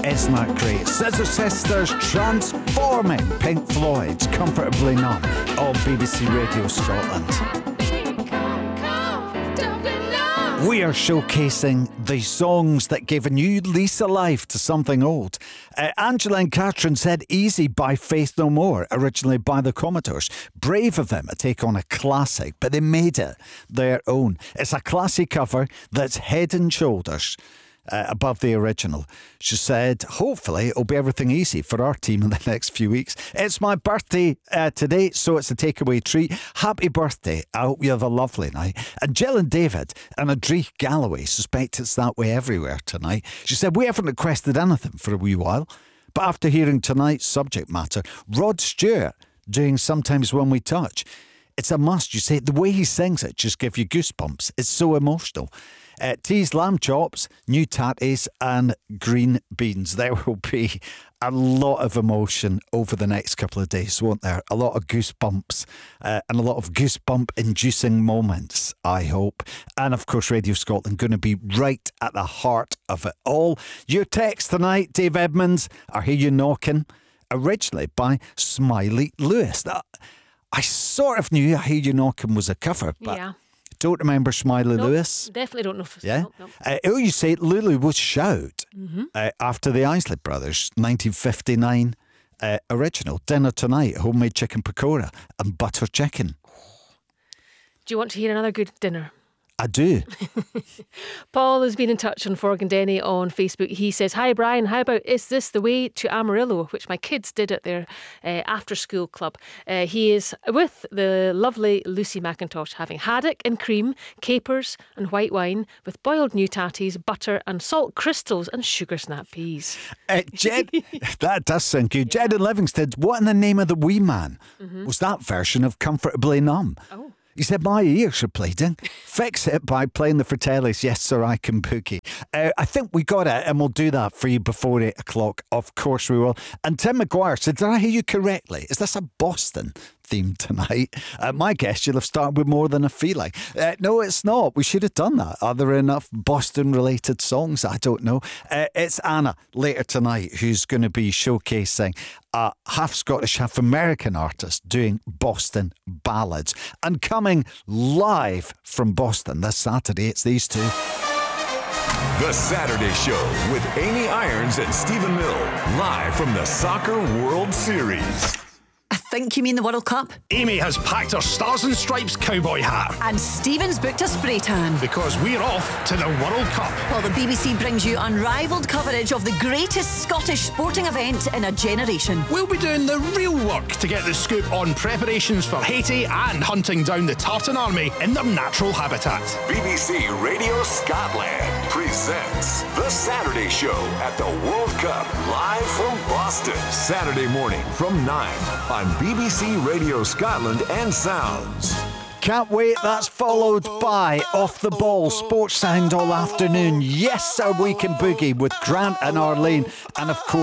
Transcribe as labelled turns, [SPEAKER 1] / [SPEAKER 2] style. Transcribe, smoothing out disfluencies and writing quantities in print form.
[SPEAKER 1] Isn't that great? Scissor Sisters transforming Pink Floyd's Comfortably Numb on BBC Radio Scotland. We are showcasing the songs that gave a new lease of life to something old. Angela and Catherine said Easy by Faith No More, originally by the Commodores. Brave of them to take on a classic, but they made it their own. It's a classy cover that's head and shoulders above the original. She said, hopefully it'll be everything easy for our team in the next few weeks. It's my birthday today, so it's a takeaway treat. Happy birthday. I hope you have a lovely night. And Jill and David and Adrique Galloway suspect it's that way everywhere tonight. She said, we haven't requested anything for a wee while, but after hearing tonight's subject matter, Rod Stewart doing Sometimes When We Touch, it's a must. You say the way he sings it just gives you goosebumps. It's so emotional. Teased lamb chops, new tatties and green beans. There will be a lot of emotion over the next couple of days, won't there? A lot of goosebumps and a lot of goosebump-inducing moments, I hope. And of course, Radio Scotland going to be right at the heart of it all. Your text tonight, Dave Edmonds, I Hear You Knocking, originally by Smiley Lewis. I sort of knew I Hear You Knocking was a cover, but...
[SPEAKER 2] Yeah.
[SPEAKER 1] Don't remember Smiley Lewis.
[SPEAKER 2] Definitely don't know.
[SPEAKER 1] Yeah.
[SPEAKER 2] No.
[SPEAKER 1] You say Lulu was Shout after the Isley Brothers 1959 original. Dinner Tonight, homemade chicken pakora and butter chicken.
[SPEAKER 2] Do you want to hear another good dinner?
[SPEAKER 1] I do.
[SPEAKER 2] Paul has been in touch on Forgan Denny on Facebook. He says, hi Brian, how about Is This the Way to Amarillo, which my kids did at their after school club. He is with the lovely Lucy McIntosh, having haddock and cream, capers and white wine with boiled new tatties, butter and salt crystals and sugar snap peas.
[SPEAKER 1] Jed, that does sound good. Yeah. Jed in Livingston, what in the name of the wee man was that version of Comfortably Numb?
[SPEAKER 2] Oh.
[SPEAKER 1] He said, my ears are bleeding. Fix it by playing the Fratellis, Yes Sir I Can Boogie. I think we got it, and we'll do that for you before 8 o'clock. Of course we will. And Tim McGuire said, did I hear you correctly? Is this a Boston theme tonight? My guess, you'll have started with More Than a Feeling. No, it's not. We should have done that. Are there enough Boston-related songs? I don't know. It's Anna later tonight who's going to be showcasing a half Scottish, half American artist doing Boston ballads. And coming live from Boston this Saturday, it's these two.
[SPEAKER 3] The Saturday Show with Amy Irons and Stephen Mill, live from the Soccer World Series.
[SPEAKER 4] I think you mean the World Cup.
[SPEAKER 5] Amy has packed her Stars and Stripes cowboy hat.
[SPEAKER 4] And Stephen's booked a spray tan.
[SPEAKER 5] Because we're off to the World Cup.
[SPEAKER 4] While the BBC brings you unrivaled coverage of the greatest Scottish sporting event in a generation.
[SPEAKER 5] We'll be doing the real work to get the scoop on preparations for Haiti and hunting down the Tartan Army in their natural habitat.
[SPEAKER 3] BBC Radio Scotland presents The Saturday Show at the World Cup, live from Boston. Saturday morning from 9 on BBC Radio Scotland and Sounds.
[SPEAKER 1] Can't wait. That's followed by Off the Ball, Sports Sound all afternoon. Yes, Sir We Can Boogie with Grant and Arlene. And of course,